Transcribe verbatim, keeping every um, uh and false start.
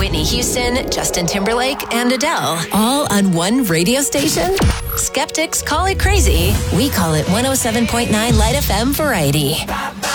Whitney Houston, Justin Timberlake, and Adele, all on one radio station? Skeptics call it crazy. We call it one oh seven point nine Light F M Variety.